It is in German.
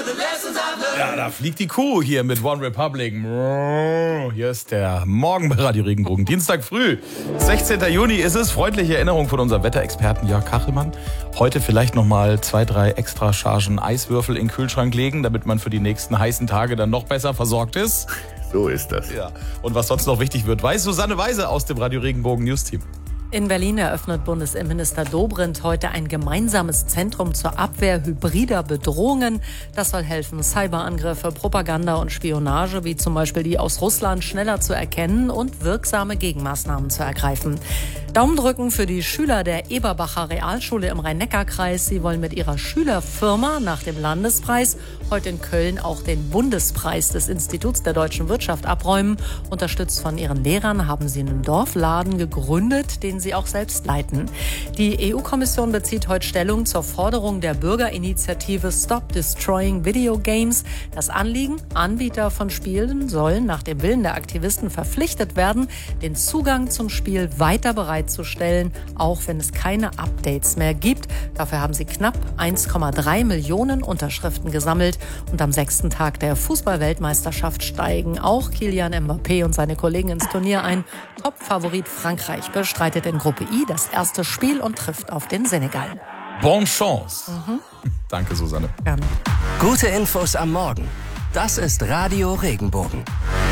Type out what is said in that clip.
Ja, da fliegt die Kuh hier mit One Republic. Hier ist der Morgen bei Radio Regenbogen. Dienstag früh, 16. Juni ist es. Freundliche Erinnerung von unserem Wetterexperten Jörg Kachelmann. Heute vielleicht nochmal 2, 3 extra Chargen Eiswürfel in den Kühlschrank legen, damit man für die nächsten heißen Tage dann noch besser versorgt ist. So ist das. Ja. Und was sonst noch wichtig wird, weiß Susanne Weise aus dem Radio Regenbogen News Team. In Berlin eröffnet Bundesinnenminister Dobrindt heute ein gemeinsames Zentrum zur Abwehr hybrider Bedrohungen. Das soll helfen, Cyberangriffe, Propaganda und Spionage, wie zum Beispiel die aus Russland, schneller zu erkennen und wirksame Gegenmaßnahmen zu ergreifen. Daumen drücken für die Schüler der Eberbacher Realschule im Rhein-Neckar-Kreis. Sie wollen mit ihrer Schülerfirma nach dem Landespreis heute in Köln auch den Bundespreis des Instituts der deutschen Wirtschaft abräumen. Unterstützt von ihren Lehrern haben sie einen Dorfladen gegründet, den sie auch selbst leiten. Die EU-Kommission bezieht heute Stellung zur Forderung der Bürgerinitiative Stop Destroying Video Games. Das Anliegen: Anbieter von Spielen sollen nach dem Willen der Aktivisten verpflichtet werden, den Zugang zum Spiel weiter bereitzustellen, auch wenn es keine Updates mehr gibt. Dafür haben sie knapp 1,3 Millionen Unterschriften gesammelt. Und am 6. Tag der Fußball-Weltmeisterschaft steigen auch Kylian Mbappé und seine Kollegen ins Turnier ein. Top-Favorit Frankreich bestreitet in Gruppe I das erste Spiel und trifft auf den Senegal. Bonne Chance. Danke, Susanne. Gerne. Gute Infos am Morgen. Das ist Radio Regenbogen.